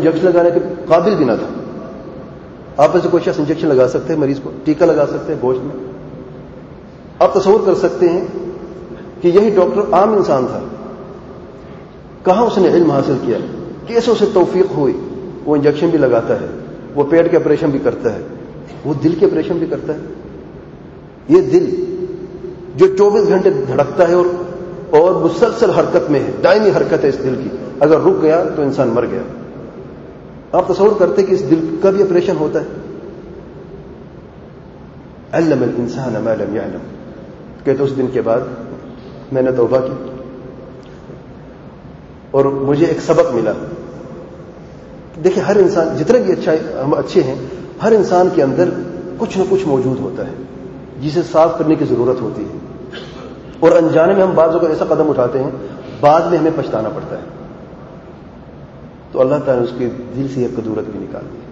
Injection لگانے کے قابل بھی نہ تھا. آپ میں سے کوئی شخص انجیکشن لگا سکتے ہیں مریض کو, ٹیکہ لگا سکتے ہیں گوشت میں؟ آپ تصور کر سکتے ہیں کہ یہی ڈاکٹر عام انسان تھا, کہاں اس نے علم حاصل کیا, کیسے اسے توفیق ہوئی. وہ انجیکشن بھی لگاتا ہے, وہ پیٹ کے آپریشن بھی کرتا ہے, وہ دل کے آپریشن بھی کرتا ہے. یہ دل جو 24 گھنٹے دھڑکتا ہے اور مسلسل حرکت میں ہے, دائمی حرکت ہے اس دل کی, اگر رک گیا تو انسان مر گیا. آپ تصور کرتے کہ اس دل کا بھی آپریشن ہوتا ہے. علم الانسان ما لم يعلم. کہتے اس دن کے بعد میں نے توبہ کی اور مجھے ایک سبق ملا. دیکھیں, ہر انسان جتنے بھی ہم اچھے ہیں, ہر انسان کے اندر کچھ نہ کچھ موجود ہوتا ہے جسے صاف کرنے کی ضرورت ہوتی ہے, اور انجانے میں ہم بعض اوقات ایسا قدم اٹھاتے ہیں بعد میں ہمیں پچھتانا پڑتا ہے. تو اللہ تعالیٰ نے اس کے دل سے یہ قدورت بھی نکال دی.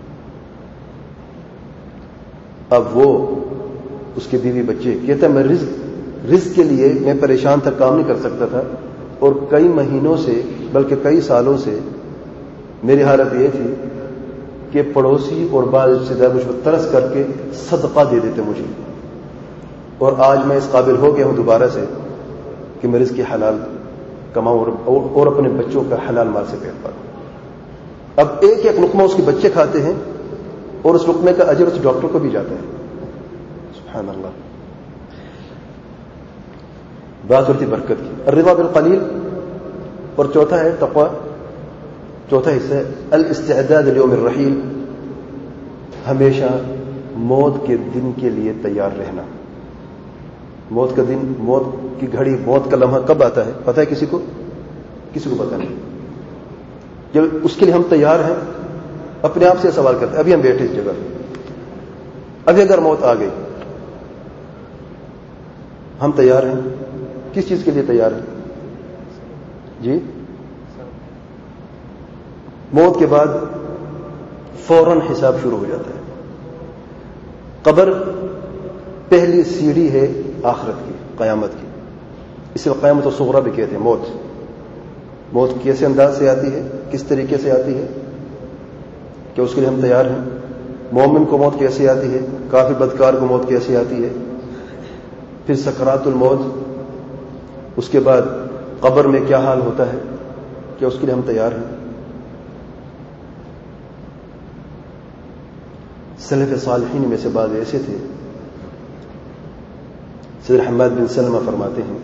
اب وہ اس کے بیوی بچے کہتا ہے میں رزق کے لیے میں پریشان تھا, کام نہیں کر سکتا تھا, اور کئی مہینوں سے بلکہ کئی سالوں سے میری حالت یہ تھی کہ پڑوسی اور بعض رشتے دار مجھ پر ترس کر کے صدقہ دے دیتے مجھے, اور آج میں اس قابل ہو گیا ہوں دوبارہ سے کہ میں رزق حلال کماؤں اور اپنے بچوں کا حلال مال سے پیٹ پالوں. اب ایک ایک لقمہ اس کے بچے کھاتے ہیں اور اس لقمے کا اجر اس ڈاکٹر کو بھی جاتا ہے. سبحان اللہ. بات ہوتی برکت کی. الرضا بالقلیل. اور چوتھا ہے تقوی, چوتھا حصہ ہے الاستعداد لیوم الرحیل. ہمیشہ موت کے دن کے لیے تیار رہنا. موت کا دن, موت کی گھڑی, موت کا لمحہ کب آتا ہے پتہ ہے کسی کو؟ کسی کو پتہ نہیں. جب اس کے لیے ہم تیار ہیں, اپنے آپ سے سوال کرتے ہیں, ابھی ہم بیٹھے اس جگہ, ابھی اگر موت آ گئی, ہم تیار ہیں؟ کس چیز کے لیے تیار ہیں؟ جی, موت کے بعد فوراً حساب شروع ہو جاتا ہے. قبر پہلی سیڑھی ہے آخرت کی, قیامت کی. اسے قیامت الصغریٰ بھی کہتے ہیں. موت کیسے انداز سے آتی ہے, کس طریقے سے آتی ہے, کہ اس کے لیے ہم تیار ہیں؟ مومن کو موت کیسے آتی ہے, کافر بدکار کو موت کیسے آتی ہے, پھر سکرات الموت, اس کے بعد قبر میں کیا حال ہوتا ہے, کیا اس کے لیے ہم تیار ہیں؟ سلف صالحین میں سے بعض ایسے تھے, سیدنا حماد بن سلمہ فرماتے ہیں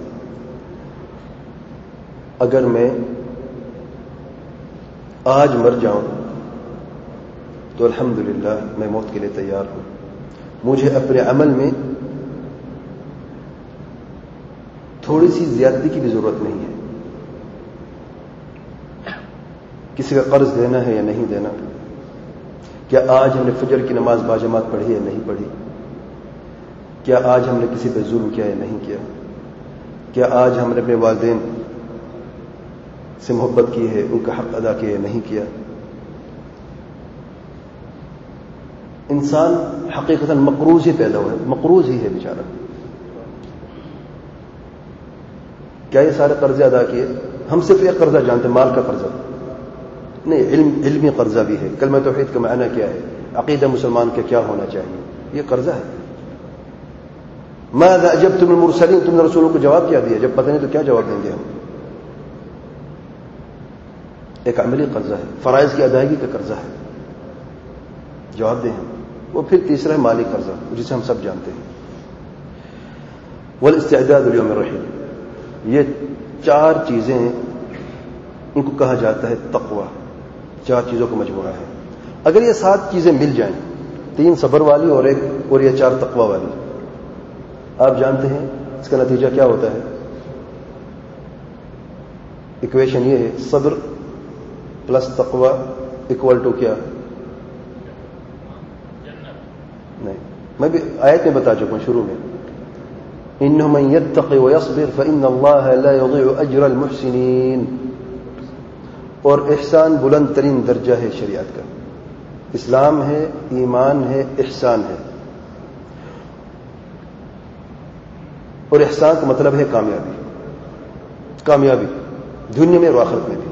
اگر میں آج مر جاؤں تو الحمدللہ میں موت کے لیے تیار ہوں. مجھے اپنے عمل میں تھوڑی سی زیادتی کی بھی ضرورت نہیں ہے. کسی کا قرض دینا ہے یا نہیں دینا, کیا آج ہم نے فجر کی نماز باجماعت پڑھی یا نہیں پڑھی, کیا آج ہم نے کسی پہ ظلم کیا یا نہیں کیا, کیا آج ہم نے اپنے والدین سے محبت کی ہے, ان کا حق ادا کیا یا نہیں کیا. انسان حقیقتاً مقروض ہی پیدا ہوا ہے, مقروض ہی ہے بیچارہ. کیا یہ سارے قرضے ادا کیے؟ ہم صرف ایک قرضہ جانتے ہیں, مال کا قرضہ نہیں, علمی قرضہ بھی ہے. کلمہ توحید کا معنی کیا ہے, عقیدہ مسلمان کا کیا ہونا چاہیے, یہ قرضہ ہے. ماذا اجبتم المرسلین, تم نے رسولوں کو جواب کیا دیا؟ جب پتہ نہیں تو کیا جواب دیں گے ہم. ایک عملی قرضہ ہے, فرائض کی ادائیگی کا قرضہ ہے, جواب دیں ہم. وہ پھر تیسرا ہے مالی قرضہ, جسے ہم سب جانتے ہیں. والاستعداد لیوم الرحیل. یہ چار چیزیں ان کو کہا جاتا ہے تقوی. چار چیزوں کا مجموعہ ہے. اگر یہ 7 چیزیں مل جائیں, 3 صبر والی اور یہ 4 تقوی والی, آپ جانتے ہیں اس کا نتیجہ کیا ہوتا ہے؟ ایکویشن یہ ہے, صبر پلس تقوی اکول ٹو کیا؟ نہیں, میں بھی آیت میں بتا چکا ہوں شروع میں, انہ من یتقی ویصبر فان اللہ لا یضیع اجر المحسنین. اور احسان بلند ترین درجہ ہے شریعت کا. اسلام ہے, ایمان ہے, احسان ہے. اور احسان کا مطلب ہے کامیابی, کامیابی دنیا میں اور آخرت میں بھی.